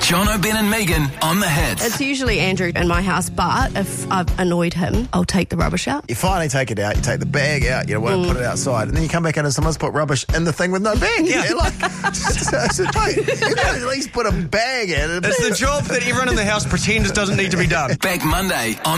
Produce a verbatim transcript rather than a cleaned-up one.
John O'Ben and Megan on the Hits. It's usually Andrew in my house, but if I've annoyed him, I'll take the rubbish out. You finally take it out, you take the bag out, you won't mm. put it outside, and then you come back in and someone's put rubbish in the thing with no bag. Yeah, You're like, so, so, mate, you gotta at least put a bag in. It's the job that everyone in the house pretends doesn't need to be done. Back Monday on